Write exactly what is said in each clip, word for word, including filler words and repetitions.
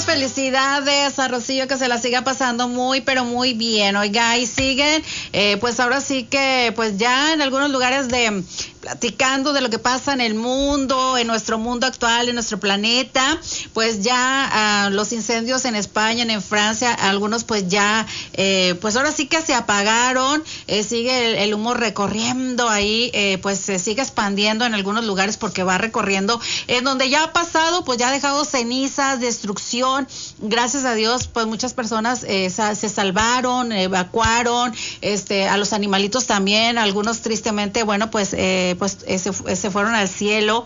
muchas felicidades a Rocío, que se la siga pasando muy, pero muy bien. Oiga, y siguen, eh, pues ahora sí que, pues ya en algunos lugares de platicando de lo que pasa en el mundo, en nuestro mundo actual, en nuestro planeta, pues ya uh, los incendios en España, en Francia, algunos pues ya, eh, pues ahora sí que se apagaron, eh, sigue el, el humo recorriendo ahí, eh, pues se sigue expandiendo en algunos lugares porque va recorriendo, en donde ya ha pasado, pues ya ha dejado cenizas, destrucción, gracias a Dios, pues muchas personas eh, se salvaron, evacuaron, este, a los animalitos también, algunos tristemente, bueno, pues, eh, pues eh, se, se fueron al cielo.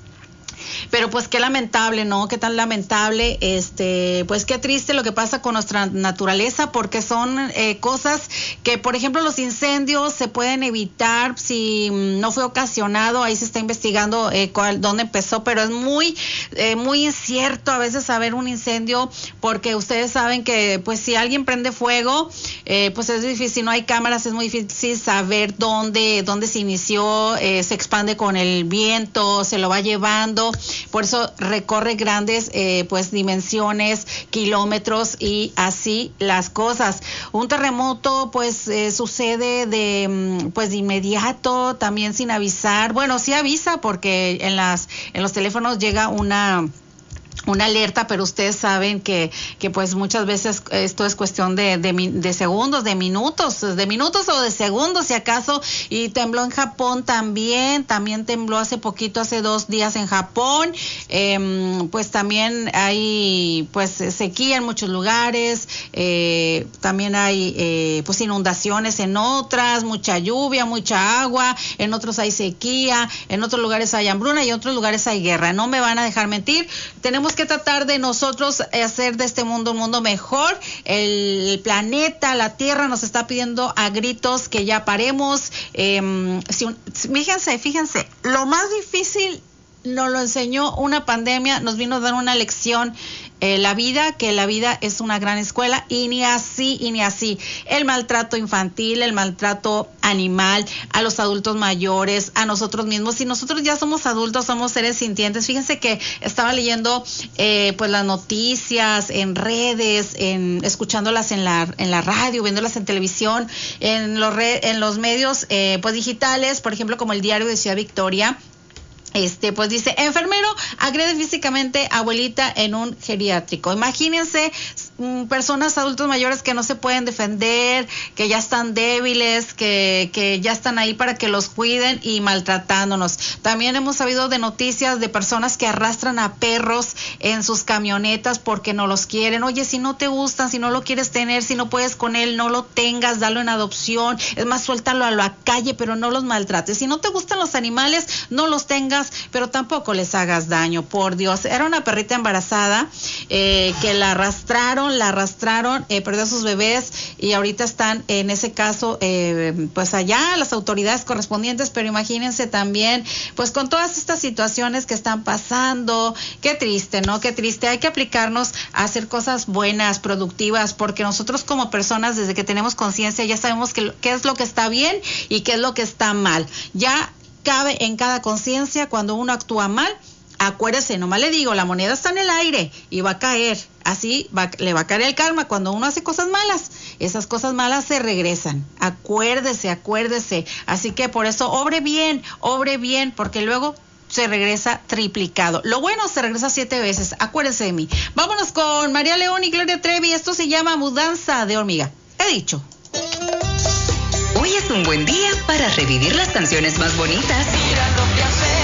Pero pues qué lamentable, ¿no? Qué tan lamentable, este, pues qué triste lo que pasa con nuestra naturaleza, porque son eh, cosas que, por ejemplo, los incendios se pueden evitar si no fue ocasionado, ahí se está investigando eh, cuál, dónde empezó, pero es muy, eh, muy incierto a veces saber un incendio, porque ustedes saben que, pues si alguien prende fuego, eh, pues es difícil, no hay cámaras, es muy difícil saber dónde, dónde se inició, eh, se expande con el viento, se lo va llevando. Por eso recorre grandes eh, pues dimensiones, kilómetros y así las cosas. Un terremoto pues eh, sucede de pues de inmediato, también sin avisar. Bueno, sí avisa porque en las en los teléfonos llega una una alerta, pero ustedes saben que, que pues muchas veces esto es cuestión de, de, de segundos, de minutos, de minutos o de segundos si acaso, y tembló en Japón también, también tembló hace poquito, hace dos días en Japón, eh, pues también hay pues sequía en muchos lugares, eh, también hay eh, pues inundaciones en otras, mucha lluvia, mucha agua, en otros hay sequía, en otros lugares hay hambruna y en otros lugares hay guerra, no me van a dejar mentir, tenemos que tratar de nosotros hacer de este mundo un mundo mejor. El planeta, la Tierra nos está pidiendo a gritos que ya paremos. Eh, si, fíjense, fíjense, lo más difícil nos lo enseñó una pandemia, nos vino a dar una lección. Eh, la vida, que la vida es una gran escuela, y ni así, y ni así. El maltrato infantil, el maltrato animal, a los adultos mayores, a nosotros mismos. Si nosotros ya somos adultos, somos seres sintientes. Fíjense que estaba leyendo eh, pues las noticias en redes, en escuchándolas en la en la radio, viéndolas en televisión, en los re, en los medios eh, pues digitales, por ejemplo, como el Diario de Ciudad Victoria. Este, pues dice, enfermero agrede físicamente a abuelita en un geriátrico. Imagínense mm, personas adultos mayores que no se pueden defender, que ya están débiles, que, que ya están ahí para que los cuiden y maltratándonos. También hemos sabido de noticias de personas que arrastran a perros en sus camionetas porque no los quieren. Oye, si no te gustan, si no lo quieres tener, si no puedes con él, no lo tengas, dalo en adopción. Es más, suéltalo a la calle, pero no los maltrates. Si no te gustan los animales, no los tengas, pero tampoco les hagas daño, por Dios. Era una perrita embarazada eh, que la arrastraron, la arrastraron, eh, perdió a sus bebés y ahorita están en ese caso, eh, pues allá las autoridades correspondientes, pero imagínense también, pues con todas estas situaciones que están pasando, qué triste, ¿no? Qué triste. Hay que aplicarnos a hacer cosas buenas, productivas, porque nosotros como personas, desde que tenemos conciencia, ya sabemos que, qué es lo que está bien y qué es lo que está mal. Ya cabe en cada conciencia cuando uno actúa mal. Acuérdese, nomás le digo, la moneda está en el aire y va a caer, así va, le va a caer el karma cuando uno hace cosas malas, esas cosas malas se regresan, acuérdese, acuérdese, así que por eso obre bien, obre bien, porque luego se regresa triplicado, lo bueno se regresa siete veces, acuérdese de mí. Vámonos con María León y Gloria Trevi, esto se llama Mudanza de Hormiga, he dicho. Hoy es un buen día para revivir las canciones más bonitas. Mira lo que hace.